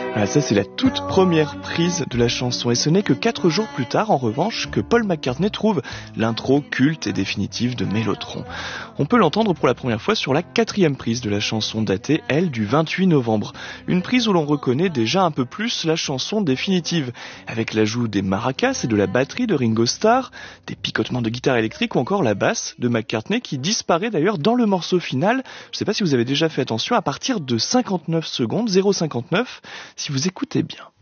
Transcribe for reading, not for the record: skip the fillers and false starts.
Voilà, ça c'est la toute première prise de la chanson et ce n'est que 4 jours plus tard en revanche que Paul McCartney trouve l'intro culte et définitive de Mellotron. On peut l'entendre pour la première fois sur la 4e prise de la chanson datée, elle, du 28 novembre. Une prise où l'on reconnaît déjà un peu plus la chanson définitive, avec l'ajout des maracas et de la batterie de Ringo Starr, des picotements de guitare électrique ou encore la basse de McCartney qui disparaît d'ailleurs dans le morceau final. Je ne sais pas si vous avez déjà fait attention, à partir de 59 secondes, 0,59, si vous écoutez bien.